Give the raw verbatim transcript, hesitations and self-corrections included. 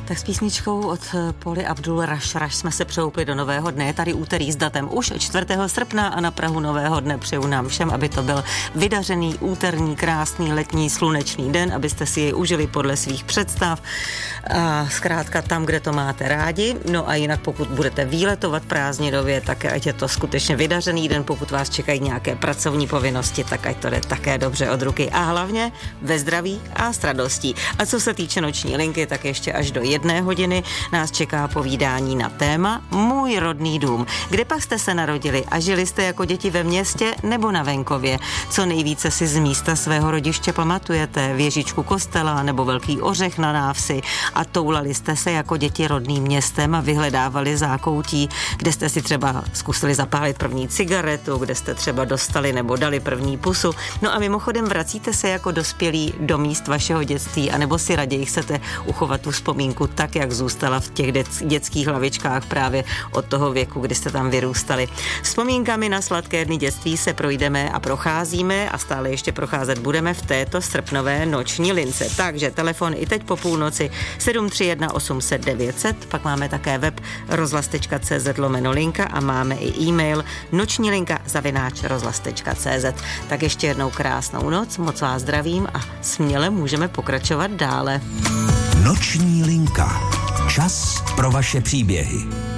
Tak s písničkou od Pauly Abdul Raš Raš jsme se přehoupli do nového dne. Je tady úterý s datem už čtvrtého srpna a na prahu nového dne přeju nám všem, aby to byl vydařený, úterní, krásný, letní, slunečný den, abyste si jej užili podle svých představ a zkrátka tam, kde to máte rádi. No a jinak pokud budete výletovat prázdninově, tak ať je to skutečně vydařený den, pokud vás čekají nějaké pracovní povinnosti, tak ať to jde také dobře od ruky a hlavně ve zdraví a s radostí. A co se týče noční linky, tak ještě až do jedné hodiny nás čeká povídání na téma Můj rodný dům. Kde pak jste se narodili a žili jste jako děti ve městě nebo na venkově? Co nejvíce si z místa svého rodiště pamatujete? Věžičku kostela nebo velký ořech na návsi? A toulali jste se jako děti rodným městem a vyhledávali zákoutí, kde jste si třeba zkusili zapálit první cigaretu, kde jste třeba dostali nebo dali první pusu. No a mimochodem vracíte se jako dospělí do míst vašeho dětství, anebo si raději chcete uchovat tu vzpomínku tak, jak zůstala v těch dětských hlavičkách právě od toho věku, kdy jste tam vyrůstali. Vzpomínkami na sladké dny dětství se projdeme a procházíme a stále ještě procházet budeme v této srpnové noční lince. Takže telefon i teď po půlnoci sedm tři jedna osm set devět set, pak máme také web rozhlas tečka cé zet lomeno linka a máme i e-mail noční linka zavináč rozhlas tečka cé zet. Tak ještě jednou krásnou noc, moc vás zdravím a směle můžeme pokračovat dále. Noční linka. Čas pro vaše příběhy.